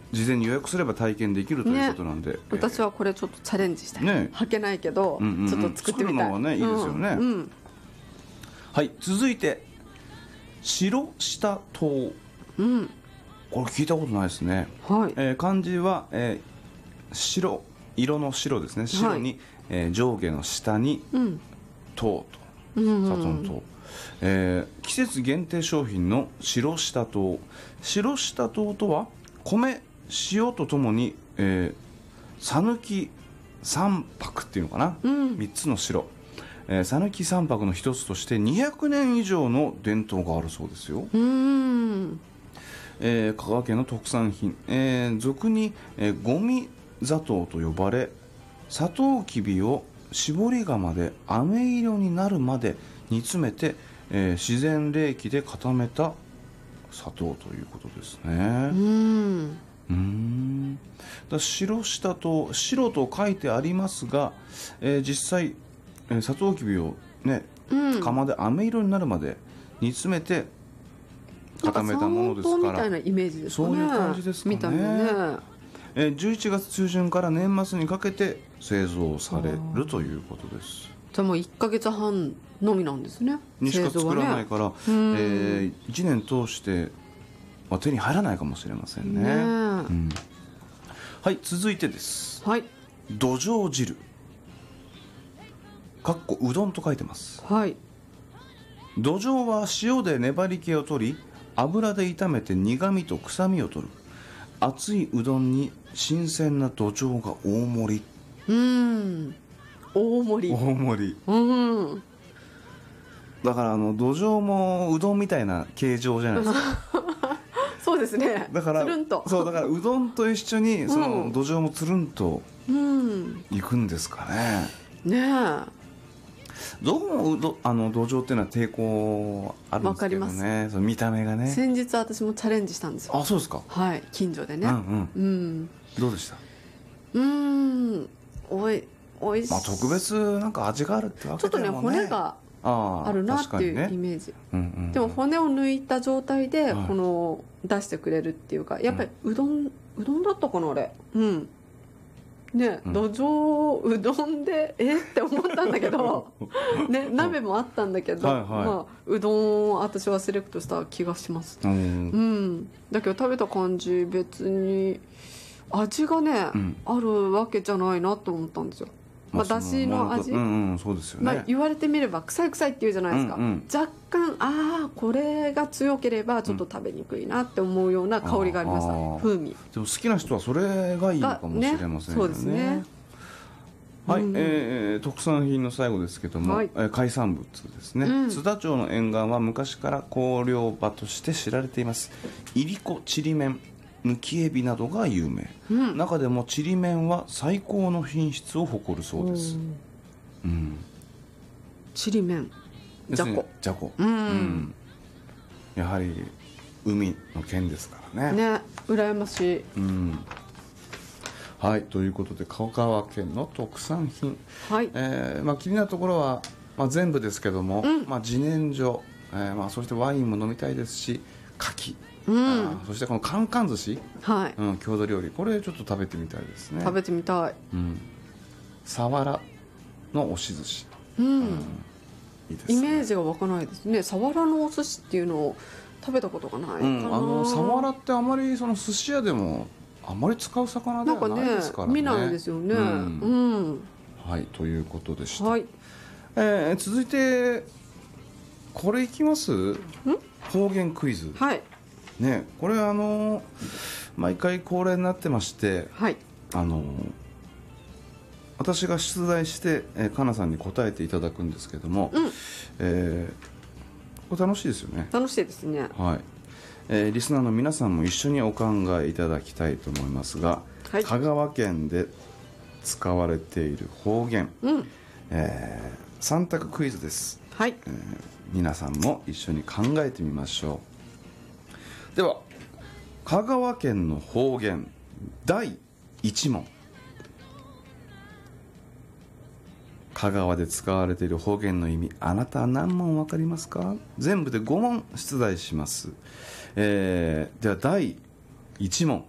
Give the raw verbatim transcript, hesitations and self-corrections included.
事前に予約すれば体験できるということなんで、 ね、私はこれちょっとチャレンジしたい、 ね、 履けないけど、うんうんうん、ちょっと作ってみたい。 作るのはねいいですよね、うんうん、はい。続いて白下糖、うん、これ聞いたことないですね、はい。えー、漢字は、えー、白色の白ですね。白に、はい、えー、上下の下に、うん、糖と、うんうん、砂糖の糖、えー、季節限定商品の白下糖。白下糖とは米塩とともに、えー、さぬき三白っていうのかな、うん、みっつの白、えー、さぬき三白の一つとしてにひゃくねん以上の伝統があるそうですよ。うーん、えー、香川県の特産品、えー、俗に、えー、ゴミ砂糖と呼ばれ、サトウキビを絞り釜で飴色になるまで煮詰めて、えー、自然冷気で固めた砂糖ということですね。うーん、うーん、だ白下と白と書いてありますが、えー、実際、えー、サトウキビをね、うん、釜で飴色になるまで煮詰めて固めたものですから、 みたいなイメージですかね。 そういう感じですかね。みたいなね。えー、じゅういちがつ中旬から年末にかけて製造されるということです。 じゃあもういっかげつはんのみなんですね。 にしか作らないから、ね、えー、いちねん通して、まあ、手に入らないかもしれません ね, ね、うん、はい。続いてです、はい、どじょう汁かっこうどんと書いてます、はい。どじょうは塩で粘り気を取り、油で炒めて苦みと臭みを取る。熱いうどんに新鮮などじょうが大盛り。 うーん、大盛り、 大盛り、うん、だからあのどじょうもうどんみたいな形状じゃないですかそうですね。 だからつるんと、 そうだからうどんと一緒にそのどじょうもつるんといくんですかね、うん、ねえ。どうもうどあのどじょうっていうのは抵抗あるんですけどね。その見た目がね。 先日私もチャレンジしたんですよ。 あ、そうですか。 はい、近所でね、うんうんうん、 どうでした？ うーん、おいおいしい、 まあ、特別なんか味があるってわけでもね、 ちょっとね骨があるなっていうイメージ、ね、うんうんうん、でも骨を抜いた状態でこの出してくれるっていうか、やっぱりうどん、うどんだったかなあれ、うんね、うん、どじょううどんでえって思ったんだけど、ね、鍋もあったんだけど、はいはい、まあ、うどんを私はセレクトした気がします、うんうん、だけど食べた感じ別に味がね、うん、あるわけじゃないなと思ったんですよ。まあ、だしの味、うんうん、そうですよね。まあ、言われてみれば臭い臭いって言うじゃないですか、うんうん、若干ああこれが強ければちょっと食べにくいなって思うような香りがありました、うん、風味。でも好きな人はそれがいいのかもしれませんよね。そうですね。はい、うん、えー、特産品の最後ですけども、はい、えー、海産物ですね、うん、津田町の沿岸は昔から香料場として知られています。いりこ、ちりめん、むきエビなどが有名、うん、中でもちりめんは最高の品質を誇るそうです。うん、ちりめん、じゃこ、じゃこ、うんうん、やはり海の県ですからね。ね、羨ましい、うん、はい。ということで香川県の特産品、はい、えーまあ、気になるところは、まあ、全部ですけども、うん、まあ、自然薯、えーまあ、そしてワインも飲みたいですし、牡蠣、うん、あ、そしてこのカンカン寿司、はい、うん、郷土料理、これちょっと食べてみたいですね。食べてみたい、うん、サワラの押し寿司、うんうん、いいですね。イメージが湧かないですね。サワラのお寿司っていうのを食べたことがないかな、うん、あのサワラってあまりその寿司屋でもあまり使う魚ではないですからね。なんかね、見ないですよね、うんうん、はい。ということでした、はい。えー、続いてこれいきます？方言クイズ、はい、ね、これあの毎回恒例になってまして、はい、あの私が出題して、えー、かなさんに答えていただくんですけども、うん、えー、これ楽しいですよね。楽しいですね、はい。えー、リスナーの皆さんも一緒にお考えいただきたいと思いますが、はい、香川県で使われている方言、うん、えー、さん択クイズです、はい。えー、皆さんも一緒に考えてみましょう。では香川県の方言だいいち問。香川で使われている方言の意味、あなたは何問分かりますか？全部でご問出題します。えー、ではだいいち問、